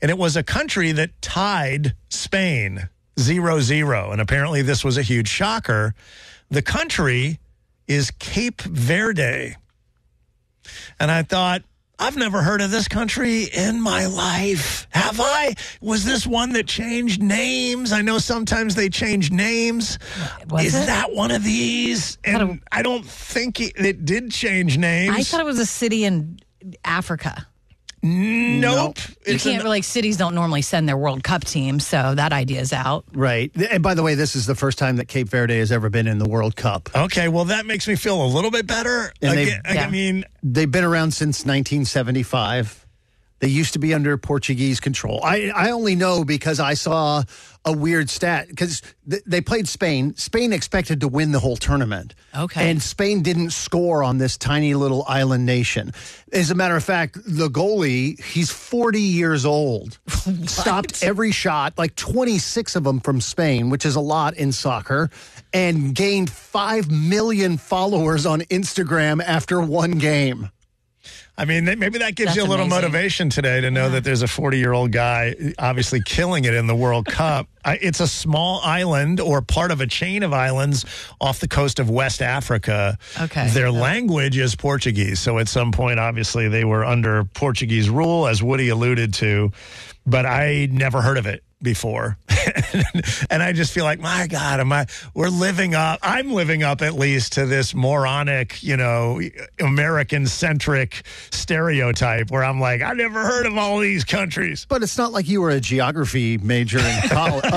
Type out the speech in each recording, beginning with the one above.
And it was a country that tied Spain 0-0. And apparently this was a huge shocker. The country is Cape Verde. And I thought, I've never heard of this country in my life. Have I? Was this one that changed names? I know sometimes they change names. Is that one of these? And I don't think it did change names. I thought it was a city in Africa. Nope. You can't really, cities don't normally send their World Cup team, so that idea is out. Right. And by the way, this is the first time that Cape Verde has ever been in the World Cup. Okay, well, that makes me feel a little bit better. I mean, they've been around since 1975. They used to be under Portuguese control. I only know because I saw a weird stat because they played Spain. Spain expected to win the whole tournament. Okay. And Spain didn't score on this tiny little island nation. As a matter of fact, the goalie, he's 40 years old, stopped every shot, like 26 of them from Spain, which is a lot in soccer, and gained 5 million followers on Instagram after one game. I mean, maybe that gives you a little motivation today to know that there's a 40-year-old guy obviously killing it in the World Cup. It's a small island or part of a chain of islands off the coast of West Africa. Okay. Their language is Portuguese. So at some point, obviously, they were under Portuguese rule, as Woody alluded to. But I never heard of it before. And I just feel like, my God, I'm living up at least to this moronic, American-centric stereotype where I'm like, I never heard of all these countries. But it's not like you were a geography major in college.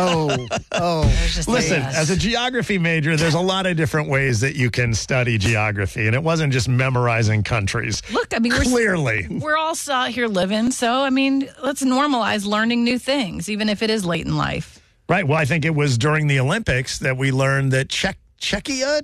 Listen, as a geography major, there's a lot of different ways that you can study geography, and it wasn't just memorizing countries. Look, I mean, we're all out here living, so, I mean, let's normalize learning new things, even if it is late in life. Right. Well, I think it was during the Olympics that we learned that Czechia.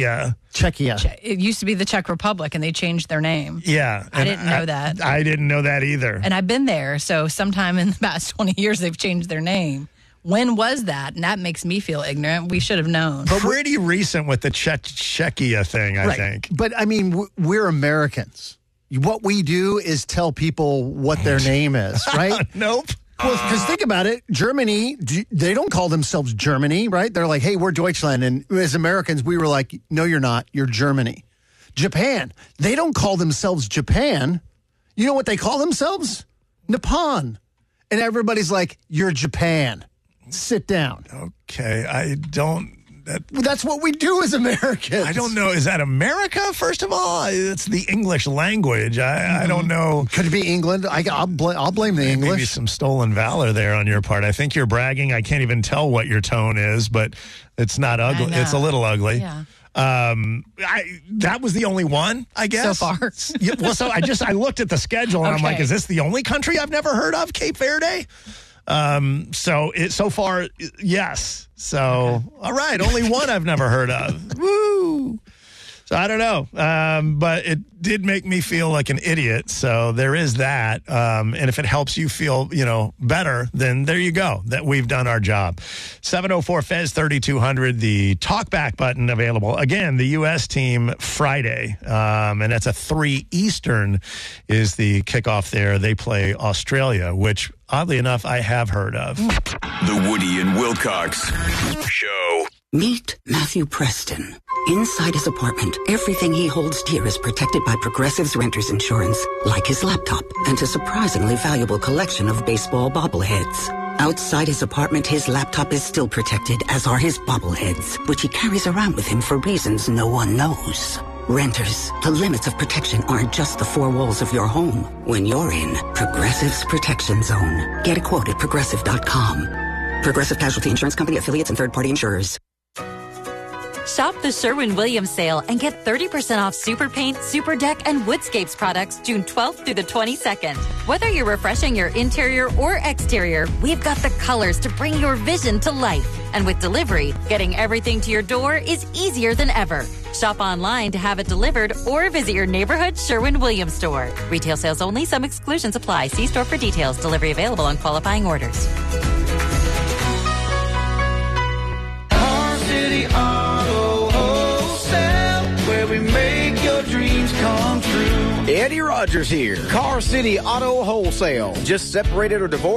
It used to be the Czech Republic, and they changed their name. Yeah. I didn't know that. I didn't know that either. And I've been there, so sometime in the past 20 years, they've changed their name. When was that? And that makes me feel ignorant. We should have known. Pretty recent with the Czechia thing, I think. But, I mean, we're Americans. What we do is tell people what their name is, right? Nope. Well, because think about it, Germany, they don't call themselves Germany, right? They're like, hey, we're Deutschland. And as Americans, we were like, no, you're not. You're Germany. Japan, they don't call themselves Japan. You know what they call themselves? Nippon. And everybody's like, you're Japan. Sit down. Okay, that's what we do as Americans. I don't know. Is that America, first of all? It's the English language. I don't know. Could it be England? I'll blame the English. Maybe some stolen valor there on your part. I think you're bragging. I can't even tell what your tone is, but it's not ugly. It's a little ugly. Yeah. That was the only one, I guess. So far. Yeah, well, so I looked at the schedule, and I'm like, is this the only country I've never heard of, Cape Verde? So far, yes. So, all right, only one I've never heard of. Woo! So I don't know, but it did make me feel like an idiot. So there is that. And if it helps you feel, better, then there you go. That we've done our job. 704-FEZ-3200, the talkback button available. Again, the U.S. team Friday, and that's a 3 Eastern is the kickoff there. They play Australia, which oddly enough, I have heard of. The Woody and Wilcox Show. Meet Matthew Preston. Inside his apartment, everything he holds dear is protected by Progressive's Renter's Insurance, like his laptop and a surprisingly valuable collection of baseball bobbleheads. Outside his apartment, his laptop is still protected, as are his bobbleheads, which he carries around with him for reasons no one knows. Renters, the limits of protection aren't just the 4 walls of your home. When you're in Progressive's Protection Zone, get a quote at Progressive.com. Progressive Casualty Insurance Company, affiliates, and third-party insurers. Shop the Sherwin-Williams sale and get 30% off Super Paint, Super Deck, and Woodscapes products June 12th through the 22nd. Whether you're refreshing your interior or exterior, we've got the colors to bring your vision to life. And with delivery, getting everything to your door is easier than ever. Shop online to have it delivered or visit your neighborhood Sherwin-Williams store. Retail sales only. Some exclusions apply. See store for details. Delivery available on qualifying orders. City Auto Wholesale, where we make your dreams come true. Eddie Rogers here. Car City Auto Wholesale. Just separated or divorced?